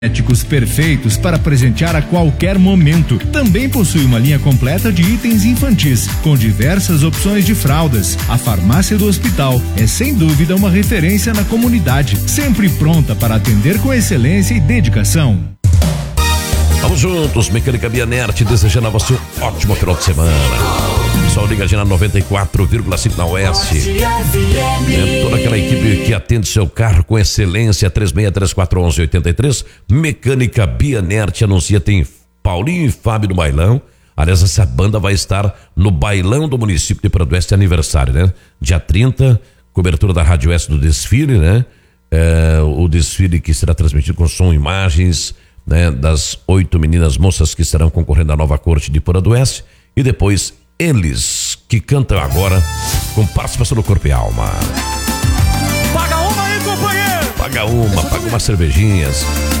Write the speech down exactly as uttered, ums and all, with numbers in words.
Éticos perfeitos para presentear a qualquer momento. Também possui uma linha completa de itens infantis, com diversas opções de fraldas. A farmácia do hospital é sem dúvida uma referência na comunidade, sempre pronta para atender com excelência e dedicação. Vamos juntos, Mecânica Bianert, desejando a você um ótimo final de semana. Pessoal, liga na noventa e quatro vírgula cinco na U S. É toda aquela equipe que atende seu carro com excelência. Três seis três quatro um um oito três. Mecânica Bianert anuncia, tem Paulinho e Fábio no bailão. Aliás, essa banda vai estar no bailão do município de Prado do Oeste, aniversário, né? Dia trinta, cobertura da Rádio Oeste do desfile, né? É, o desfile que será transmitido com som e imagens, né? Das oito meninas moças que estarão concorrendo à nova corte de Prado do Oeste. E depois eles que cantam agora com participação do Corpo e Alma. Paga uma aí, companheiro! Paga uma, paga umas cervejinhas.